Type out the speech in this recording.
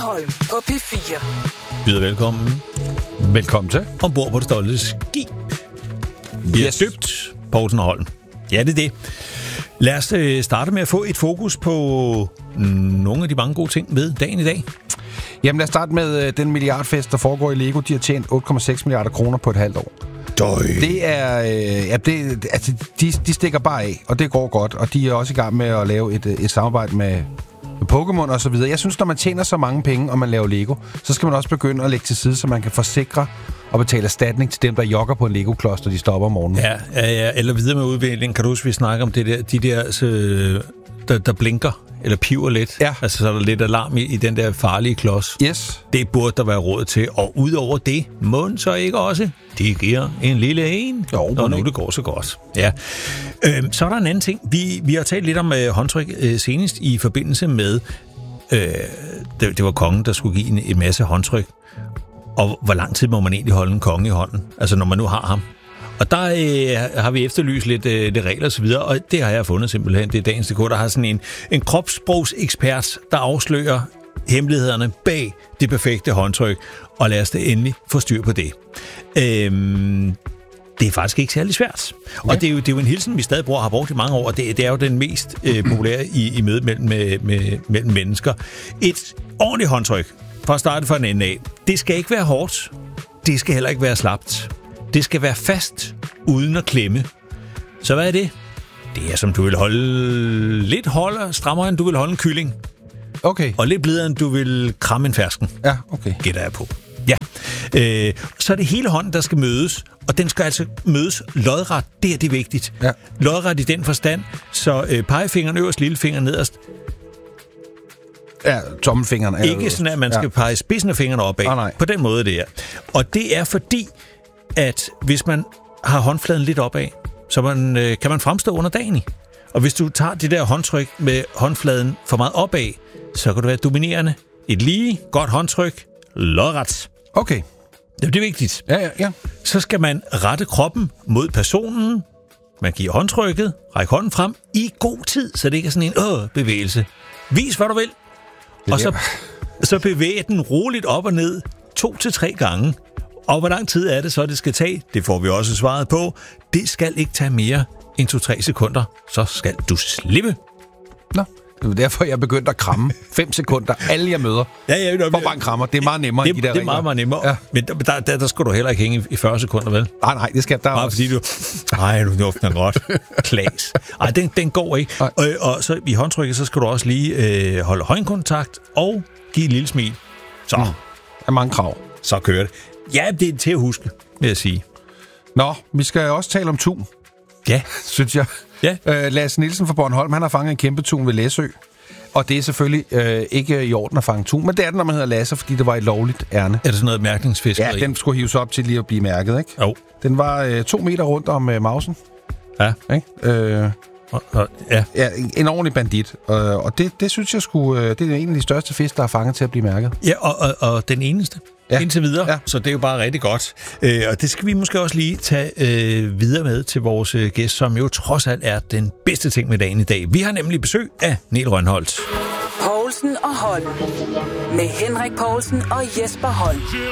Holm på P4. Byder velkommen. Velkommen til. Ombord på det stolte skib. Vi er støbt Poulsen og Holm. Ja, det er det. Lad os starte med at få et fokus på nogle af de mange gode ting ved dagen i dag. Jamen lad os starte med den milliardfest, der foregår i Lego. De har tjent 8,6 milliarder kroner på et halvt år. Det er... de stikker bare af, og det går godt. Og de er også i gang med at lave et samarbejde med Pokémon og så videre. Jeg synes, når man tjener så mange penge, og man laver Lego, så skal man også begynde at lægge til side, så man kan forsikre og betale erstatning til dem, der jogger på en Lego-klods, når de stopper om morgenen. Ja, eller videre med udviklingen. Kan du huske, vi snakker om det der, de der, der blinker eller piver lidt? Ja. Altså, så er der lidt alarm i den der farlige klods. Yes. Det burde der være råd til. Og udover det, må så ikke også. De giver en lille en. Jo, og nu det går så godt. Ja. Så er der en anden ting. Vi har talt lidt om håndtryk senest i forbindelse med, det var kongen, der skulle give en masse håndtryk. Og hvor lang tid må man egentlig holde en konge i hånden? Altså, når man nu har ham. Og der har vi efterlyst lidt regler og så videre, og det har jeg fundet simpelthen. Det er Dagens DK, der har sådan en kropssprogsekspert, der afslører hemmelighederne bag det perfekte håndtryk, og lad os da endelig få styr på det. Det er faktisk ikke særlig svært. Og det er jo en hilsen, vi stadig har brugt i mange år, og det er jo den mest populære i mødet mellem mennesker. Et ordentligt håndtryk, for at starte fra en ende af, det skal ikke være hårdt, det skal heller ikke være slapt. Det skal være fast, uden at klemme. Så hvad er det? Det er, som du vil holde lidt strammere, end du vil holde en kylling. Okay. Og lidt blidere, end du vil kramme en fersken. Ja, okay. Gætter jeg på. Ja. Så er det hele hånden, der skal mødes, og den skal altså mødes lodret. Det er det vigtigt. Ja. Lodret i den forstand, så pegefingeren øverst, lillefingeren nederst. Ja, tommelfingeren er ikke sådan, at man skal pege spidsen af fingrene opad. Nej. På den måde, det er. Og det er fordi, at hvis man har håndfladen lidt opad, så kan man fremstå under dagen i. Og hvis du tager det der håndtryk med håndfladen for meget opad, så kan det være dominerende. Et lige godt håndtryk, lodret. Okay. Det er vigtigt. Ja. Så skal man rette kroppen mod personen. Man giver håndtrykket, ræk hånden frem i god tid, så det ikke er sådan en bevægelse. Vis, hvad du vil. Og så bevæg den roligt op og ned 2-3 gange. Og hvor lang tid er det så, det skal tage? Det får vi også svaret på. Det skal ikke tage mere end 2-3 sekunder. Så skal du slippe. Nå, det er derfor, jeg begyndte at kramme 5 sekunder. Alle jeg møder. Ja, hvor bare krammer. Det er meget nemmere i de der det er meget nemmere. Ja. Men der skal du heller ikke hænge i 40 sekunder, vel? Nej, det skal der bare også. Fordi du... Nej, du dufter godt. Klaas. Ej, den går ikke. Og så i håndtrykket, så skal du også lige holde øjenkontakt og give et lille smil. Så. Der er mange krav. Så kører det. Ja, det er til at huske, vil jeg sige. Nå, vi skal også tale om tun. Ja. Synes jeg. Ja. Lasse Nielsen fra Bornholm, han har fanget en kæmpe tun ved Læsø. Og det er selvfølgelig ikke i orden at fange tun, men det er den, når man hedder Lasse, fordi det var et lovligt ærne. Er det sådan noget mærkningsfiskeri? Ja, den skulle hives op til lige at blive mærket, ikke? Jo. Den var 2 meter rundt om mausen. Ja. Ikke? Ja, en ordentlig bandit. Og det synes jeg det er en af de største fisk, der er fanget til at blive mærket. Ja, og den eneste. Ja. Indtil videre, ja. Så det er jo bare rigtig godt. Og det skal vi måske også lige tage videre med til vores gæst, som jo trods alt er den bedste ting med dagen i dag. Vi har nemlig besøg af Niel Rønholt. Poulsen og Holm. Med Henrik Poulsen og Jesper Holm.